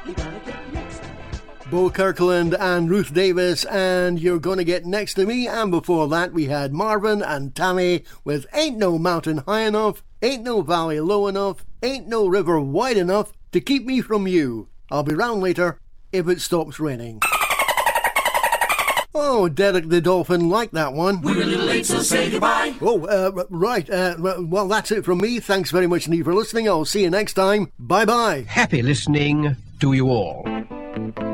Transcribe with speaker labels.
Speaker 1: Bo Kirkland and Ruth Davis and You're Gonna Get Next to Me, and before that we had Marvin and Tammy with Ain't No Mountain High Enough, Ain't No Valley Low Enough, Ain't No River Wide Enough to Keep Me From You. I'll be round later if it stops raining. Oh, Derek the Dolphin liked that one.
Speaker 2: We're a little late, so say goodbye.
Speaker 1: Oh, right. Well, that's it from me. Thanks very much indeed for listening. I'll see you next time. Bye-bye.
Speaker 3: Happy listening to you all.